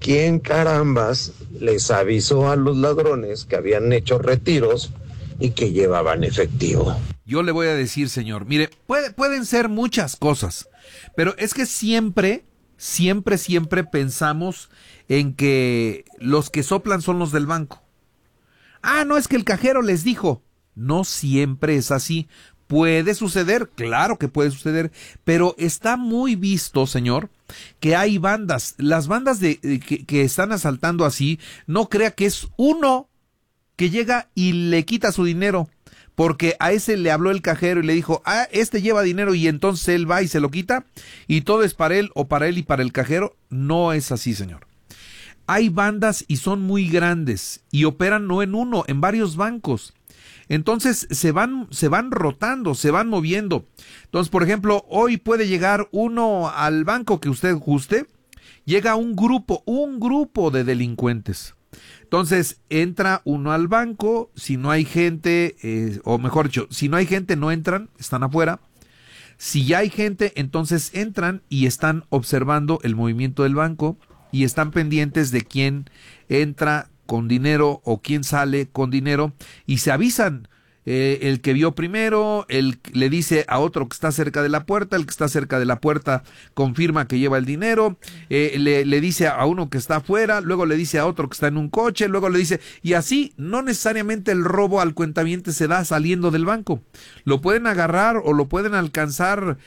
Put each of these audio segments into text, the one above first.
¿quién carambas les avisó a los ladrones que habían hecho retiros y que llevaban efectivo? Yo le voy a decir, señor, mire, pueden ser muchas cosas, pero es que siempre pensamos en que los que soplan son los del banco. Ah, no, es que el cajero les dijo. No siempre es así. Puede suceder, claro que puede suceder, pero está muy visto, señor, que hay bandas. Las bandas que están asaltando así, no crea que es uno que llega y le quita su dinero, porque a ese le habló el cajero y le dijo, este lleva dinero, y entonces él va y se lo quita, y todo es para él o para él y para el cajero. No es así, señor. Hay bandas y son muy grandes y operan no en uno, en varios bancos. Entonces se van rotando, se van moviendo. Entonces, por ejemplo, hoy puede llegar uno al banco que usted guste, llega un grupo de delincuentes. Entonces entra uno al banco, si no hay gente, o mejor dicho, si no hay gente no entran, están afuera. Si ya hay gente, entonces entran y están observando el movimiento del banco y están pendientes de quién entra con dinero o quién sale con dinero, y se avisan. El que vio primero, le dice a otro que está cerca de la puerta, el que está cerca de la puerta confirma que lleva el dinero, le dice a uno que está afuera, luego le dice a otro que está en un coche, luego le dice, y así no necesariamente el robo al cuentaviente se da saliendo del banco. Lo pueden agarrar o lo pueden alcanzar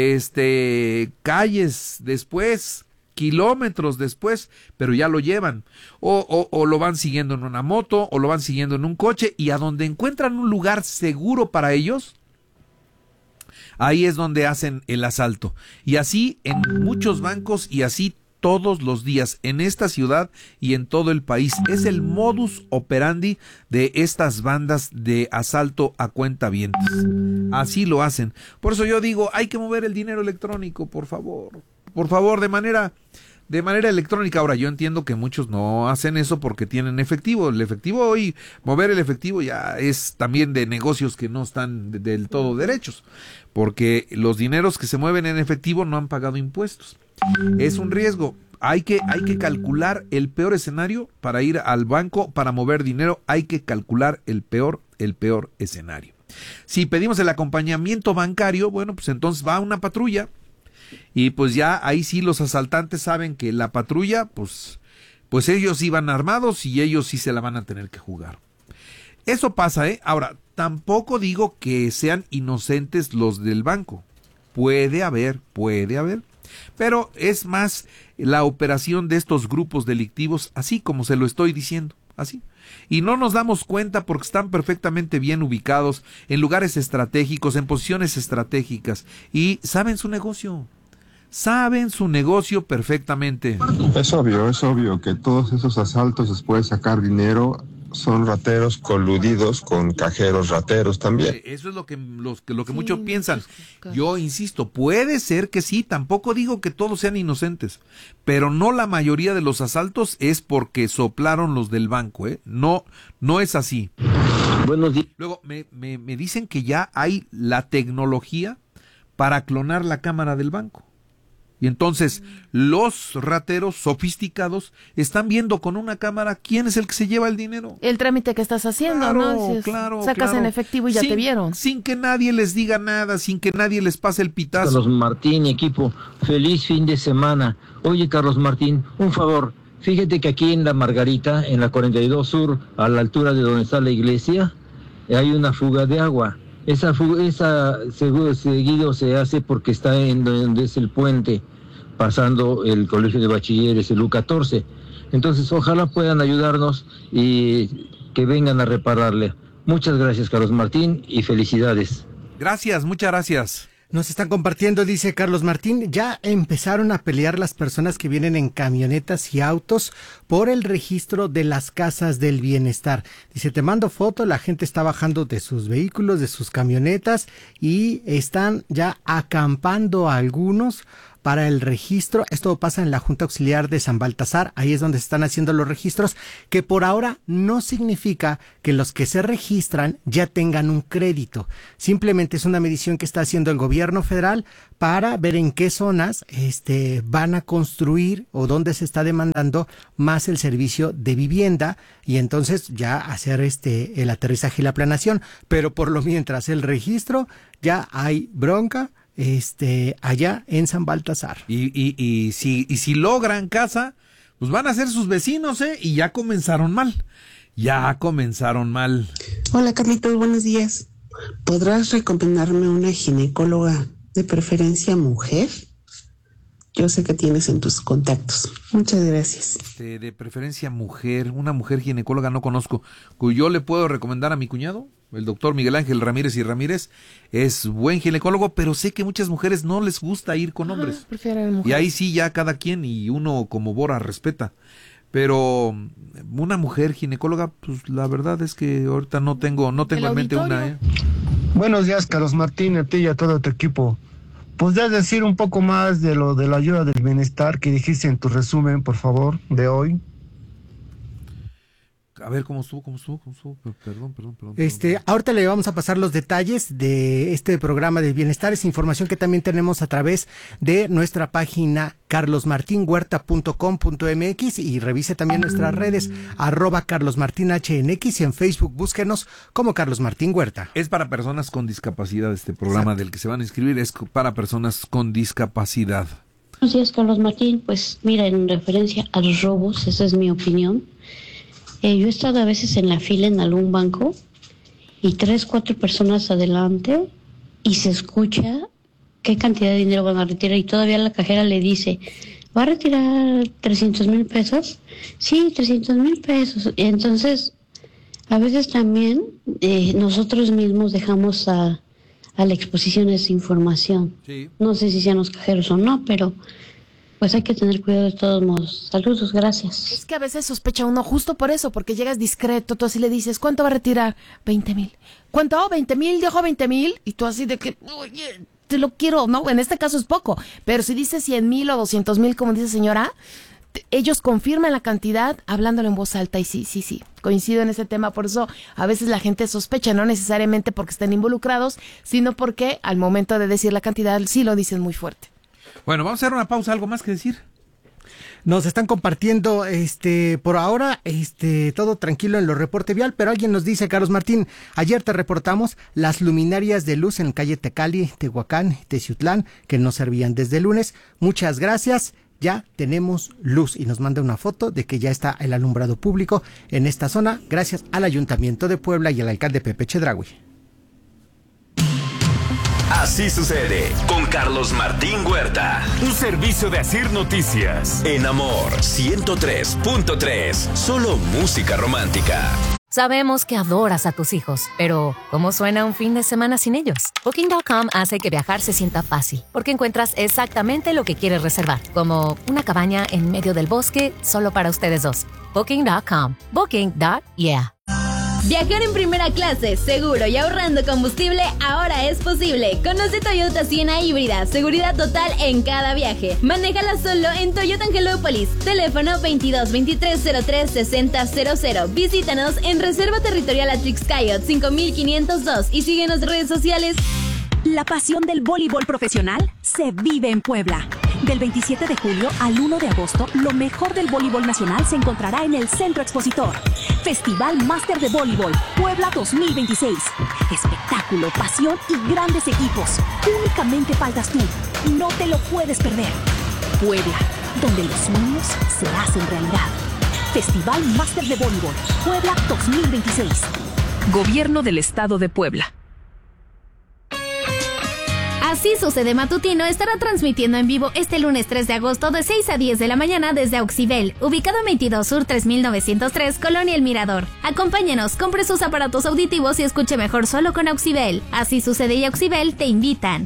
calles después, kilómetros después, pero ya lo llevan, o lo van siguiendo en una moto, o lo van siguiendo en un coche, y a donde encuentran un lugar seguro para ellos, ahí es donde hacen el asalto. Y así en muchos bancos, y así todos los días en esta ciudad y en todo el país. Es el modus operandi de estas bandas de asalto a cuentavientes. Así lo hacen. Por eso yo digo, hay que mover el dinero electrónico, por favor. Por favor, de manera electrónica. Ahora, yo entiendo que muchos no hacen eso porque tienen efectivo. El efectivo hoy, mover el efectivo ya es también de negocios que no están del todo derechos, porque los dineros que se mueven en efectivo no han pagado impuestos. Es un riesgo. Hay que calcular el peor escenario para ir al banco, para mover dinero. Hay que calcular el peor escenario. Si pedimos el acompañamiento bancario, bueno, pues entonces va una patrulla. Y pues ya ahí sí los asaltantes saben que la patrulla, pues ellos sí van armados y ellos sí se la van a tener que jugar. Eso pasa, ¿eh? Ahora, tampoco digo que sean inocentes los del banco. Puede haber. Pero es más la operación de estos grupos delictivos, así como se lo estoy diciendo, así. Y no nos damos cuenta porque están perfectamente bien ubicados en lugares estratégicos, en posiciones estratégicas, y saben su negocio perfectamente. Es obvio que todos esos asaltos después de sacar dinero son rateros coludidos con cajeros rateros también. Eso es lo que muchos piensan. Yo insisto, puede ser que sí, tampoco digo que todos sean inocentes, pero no la mayoría de los asaltos es porque soplaron los del banco, ¿eh? No es así. Buenos días. Luego me dicen que ya hay la tecnología para clonar la cámara del banco. Y entonces los rateros sofisticados están viendo con una cámara quién es el que se lleva el dinero. El trámite que estás haciendo, claro, ¿no? Claro. Sacas en efectivo y ya te vieron. Sin que nadie les diga nada, sin que nadie les pase el pitazo. Carlos Martín, equipo, feliz fin de semana. Oye, Carlos Martín, un favor. Fíjate que aquí en La Margarita, en la 42 Sur, a la altura de donde está la iglesia, hay una fuga de agua. Esa seguro seguido se hace porque está en donde es el puente, pasando el colegio de bachilleres, el U14. Entonces, ojalá puedan ayudarnos y que vengan a repararle. Muchas gracias, Carlos Martín, y felicidades. Gracias, muchas gracias. Nos están compartiendo, dice Carlos Martín, ya empezaron a pelear las personas que vienen en camionetas y autos por el registro de las casas del bienestar. Dice, te mando foto, la gente está bajando de sus vehículos, de sus camionetas y están ya acampando algunos para el registro. Esto pasa en la Junta Auxiliar de San Baltasar, ahí es donde se están haciendo los registros, que por ahora no significa que los que se registran ya tengan un crédito. Simplemente es una medición que está haciendo el gobierno federal para ver en qué zonas van a construir o dónde se está demandando más el servicio de vivienda, y entonces ya hacer el aterrizaje y la planeación. Pero por lo mientras el registro, ya hay bronca allá en San Baltasar. Y si logran casa, pues van a ser sus vecinos, y ya comenzaron mal. Hola, Carlitos, buenos días. ¿Podrás recomendarme una ginecóloga, de preferencia mujer? Yo sé que tienes en tus contactos. Muchas gracias. De preferencia mujer, una mujer ginecóloga no conozco. Yo le puedo recomendar a mi cuñado, el doctor Miguel Ángel Ramírez y Ramírez, es buen ginecólogo, pero sé que muchas mujeres no les gusta ir con hombres. Prefieren mujeres. Y ahí sí ya cada quien, y uno como Bora respeta. Pero una mujer ginecóloga, pues la verdad es que ahorita no tengo en mente una. Buenos días, Carlos Martín, a ti y a todo tu equipo. ¿Podrías decir un poco más de lo de la ayuda del bienestar que dijiste en tu resumen, por favor, de hoy? A ver, ¿cómo estuvo? Perdón. Ahorita le vamos a pasar los detalles de este programa de bienestar. Es información que también tenemos a través de nuestra página carlosmartinhuerta.com.mx, y revise también nuestras redes @carlosmartinhnx, y en Facebook búsquenos como Carlos Martín Huerta. Es para personas con discapacidad este programa. Exacto. Del que se van a inscribir es para personas con discapacidad. Buenos días, Carlos Martín. Pues mira, en referencia a los robos, esa es mi opinión. Yo he estado a veces en la fila en algún banco y 3, 4 personas adelante, y se escucha qué cantidad de dinero van a retirar, y todavía la cajera le dice, ¿va a retirar 300,000 pesos? Sí, 300,000 pesos. Y entonces, a veces también nosotros mismos dejamos a la exposición esa información. Sí. No sé si sean los cajeros o no, pero pues hay que tener cuidado de todos modos. Saludos, gracias. Es que a veces sospecha uno justo por eso, porque llegas discreto, tú así le dices, ¿cuánto va a retirar? 20,000. ¿Cuánto? 20,000, dejó 20,000, y tú así de que, oye, te lo quiero, no, en este caso es poco, pero si dices 100,000 o 200,000, como dice señora, ellos confirman la cantidad hablándolo en voz alta, y sí, coincido en ese tema. Por eso a veces la gente sospecha, no necesariamente porque estén involucrados, sino porque al momento de decir la cantidad sí lo dicen muy fuerte. Bueno, vamos a hacer una pausa. ¿Algo más que decir? Nos están compartiendo, por ahora, todo tranquilo en lo reporte vial, pero alguien nos dice, Carlos Martín, ayer te reportamos las luminarias de luz en calle Tecali, Tehuacán, Teciutlán, que no servían desde el lunes. Muchas gracias, ya tenemos luz, y nos manda una foto de que ya está el alumbrado público en esta zona, gracias al Ayuntamiento de Puebla y al alcalde Pepe Chedraui. Así sucede con Carlos Martín Huerta. Un servicio de Asir Noticias. En Amor 103.3. Solo música romántica. Sabemos que adoras a tus hijos, pero ¿cómo suena un fin de semana sin ellos? Booking.com hace que viajar se sienta fácil, porque encuentras exactamente lo que quieres reservar, como una cabaña en medio del bosque solo para ustedes dos. Booking.com. Booking.yeah. Viajar en primera clase, seguro y ahorrando combustible ahora es posible. Conoce Toyota Siena híbrida, seguridad total en cada viaje. Manéjala solo en Toyota Angelópolis. Teléfono 22-2303-6000. Visítanos en Reserva Territorial Atrix-Coyote 5502 y síguenos en redes sociales. La pasión del voleibol profesional se vive en Puebla. Del 27 de julio al 1 de agosto, lo mejor del voleibol nacional se encontrará en el Centro Expositor. Festival Máster de Voleibol Puebla 2026. Espectáculo, pasión y grandes equipos. Únicamente faltas tú. No te lo puedes perder. Puebla, donde los sueños se hacen realidad. Festival Máster de Voleibol Puebla 2026. Gobierno del Estado de Puebla. Así Sucede Matutino estará transmitiendo en vivo este lunes 3 de agosto de 6 a 10 de la mañana desde Auxibel, ubicado en 22 Sur 3903, Colonia El Mirador. Acompáñenos, compre sus aparatos auditivos y escuche mejor solo con Auxibel. Así Sucede y Auxibel te invitan.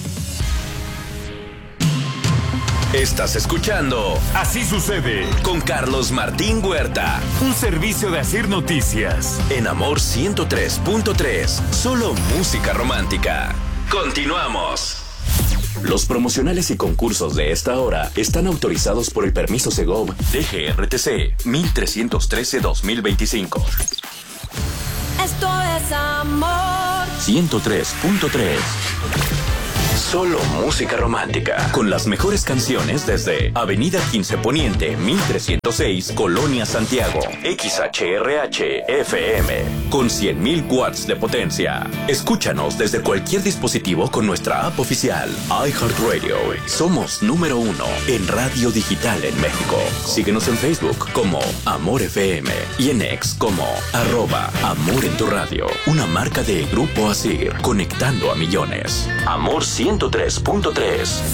Estás escuchando Así Sucede con Carlos Martín Huerta. Un servicio de Asir Noticias. En Amor 103.3. Solo música romántica. Continuamos. Los promocionales y concursos de esta hora están autorizados por el permiso Segov DGRTC 1313-2025. Esto es amor. 103.3. Solo música romántica, con las mejores canciones desde Avenida 15 Poniente, 1306, Colonia Santiago. XHRH FM, con 100.000 watts de potencia. Escúchanos desde cualquier dispositivo con nuestra app oficial, iHeartRadio. Somos número 1 en radio digital en México. Síguenos en Facebook como Amor FM y en X como @Amor en tu radio. Una marca de Grupo Asir, conectando a millones. Amor 103.3.